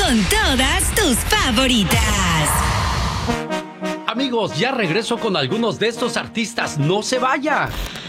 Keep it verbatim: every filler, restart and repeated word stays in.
con todas tus favoritas. Amigos, ya regreso con algunos de estos artistas. No se vaya.